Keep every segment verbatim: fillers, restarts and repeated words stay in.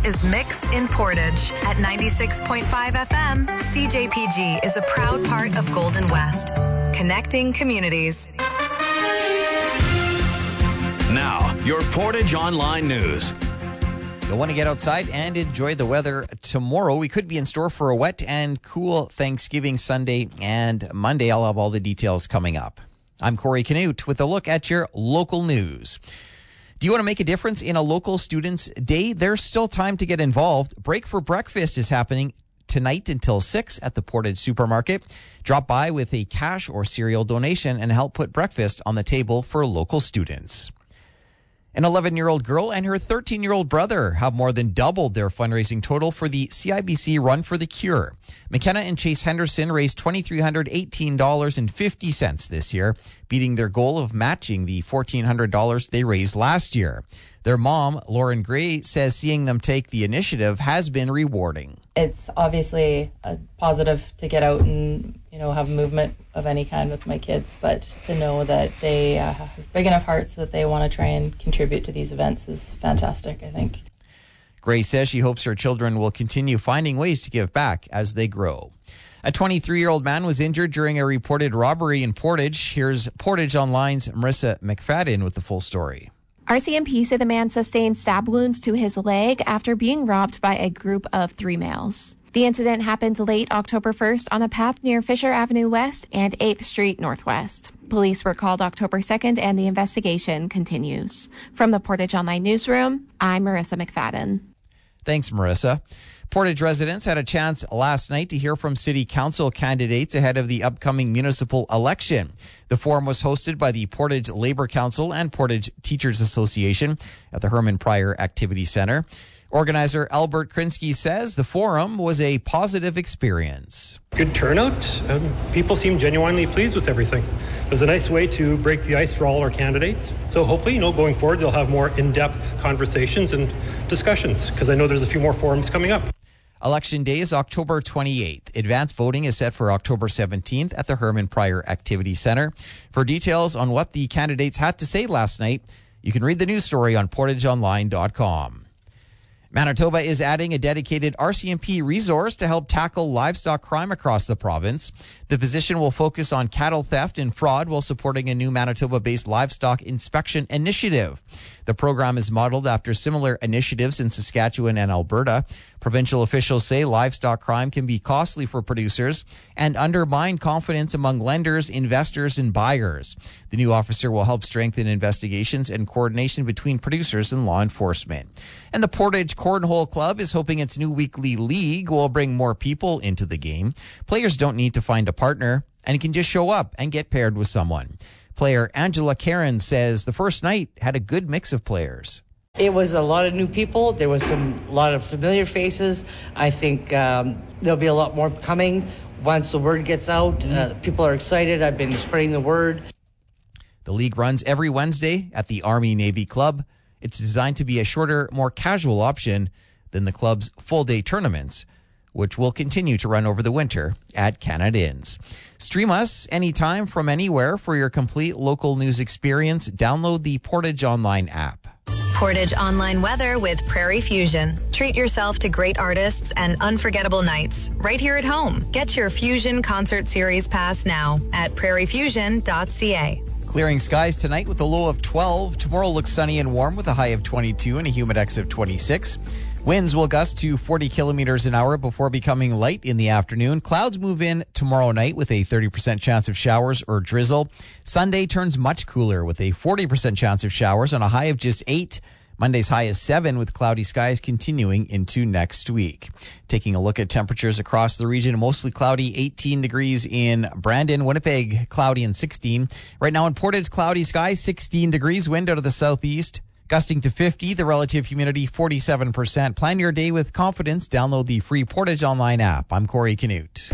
is Mix in Portage. At ninety-six point five F M, C J P G is a proud part of Golden West, connecting communities. Now, your Portage Online News. You'll want to get outside and enjoy the weather tomorrow. We could be in store for a wet and cool Thanksgiving Sunday and Monday. I'll have all the details coming up. I'm Corey Canute with a look at your local news. Do you want to make a difference in a local student's day? There's still time to get involved. Break for Breakfast is happening tonight until six at the Portage Supermarket. Drop by with a cash or cereal donation and help put breakfast on the table for local students. An eleven-year-old girl and her thirteen-year-old brother have more than doubled their fundraising total for the C I B C Run for the Cure. McKenna and Chase Henderson raised two thousand three hundred eighteen dollars and fifty cents this year, beating their goal of matching the one thousand four hundred dollars they raised last year. Their mom, Lauren Gray, says seeing them take the initiative has been rewarding. It's obviously a positive to get out and, you know, have movement of any kind with my kids, but to know that they uh, have big enough hearts that they want to try and contribute to these events is fantastic, I think. Gray says she hopes her children will continue finding ways to give back as they grow. A twenty-three-year-old man was injured during a reported robbery in Portage. Here's Portage Online's Marissa McFadden with the full story. R C M P said the man sustained stab wounds to his leg after being robbed by a group of three males. The incident happened late October first on a path near Fisher Avenue West and eighth Street Northwest. Police were called October second and the investigation continues. From the Portage Online Newsroom, I'm Marissa McFadden. Thanks, Marissa. Portage residents had a chance last night to hear from city council candidates ahead of the upcoming municipal election. The forum was hosted by the Portage Labour Council and Portage Teachers Association at the Herman Pryor Activity Centre. Organizer Albert Krinsky says the forum was a positive experience. Good turnout. Um, people seem genuinely pleased with everything. It was a nice way to break the ice for all our candidates. So hopefully, you know, going forward, they'll have more in-depth conversations and discussions, because I know there's a few more forums coming up. Election Day is October twenty-eighth. Advanced voting is set for October seventeenth at the Herman Pryor Activity Centre. For details on what the candidates had to say last night, you can read the news story on portage online dot com. Manitoba is adding a dedicated R C M P resource to help tackle livestock crime across the province. The position will focus on cattle theft and fraud while supporting a new Manitoba-based livestock inspection initiative. The program is modeled after similar initiatives in Saskatchewan and Alberta. Provincial officials say livestock crime can be costly for producers and undermine confidence among lenders, investors, and buyers. The new officer will help strengthen investigations and coordination between producers and law enforcement. And the Portage Cornhole Club is hoping its new weekly league will bring more people into the game. Players don't need to find a partner and can just show up and get paired with someone. Player Angela Karen says the first night had a good mix of players. It was a lot of new people. There was some a lot of familiar faces. I think um, there'll be a lot more coming once the word gets out. Uh, people are excited. I've been spreading the word. The league runs every Wednesday at the Army-Navy Club. It's designed to be a shorter, more casual option than the club's full-day tournaments, which will continue to run over the winter at Canada Inns. Stream us anytime from anywhere for your complete local news experience. Download the Portage Online app. Portage Online weather with Prairie Fusion. Treat yourself to great artists and unforgettable nights right here at home. Get your Fusion Concert Series pass now at prairie fusion dot c a. Clearing skies tonight with a low of twelve. Tomorrow looks sunny and warm with a high of twenty-two and a humidex of twenty-six. Winds will gust to forty kilometers an hour before becoming light in the afternoon. Clouds move in tomorrow night with a thirty percent chance of showers or drizzle. Sunday turns much cooler with a forty percent chance of showers on a high of just eight. Monday's high is seven with cloudy skies continuing into next week. Taking a look at temperatures across the region, mostly cloudy, eighteen degrees in Brandon. Winnipeg, cloudy and sixteen. Right now in Portage, cloudy skies, sixteen degrees, wind out of the southeast. Gusting to fifty, the relative humidity forty-seven percent. Plan your day with confidence. Download the free Portage Online app. I'm Corey Canute.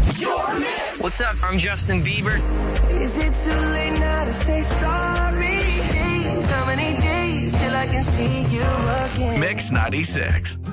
What's up? I'm Justin Bieber. Is it too late now to say sorry? Days, how many days till I can see you again? Mix ninety-six.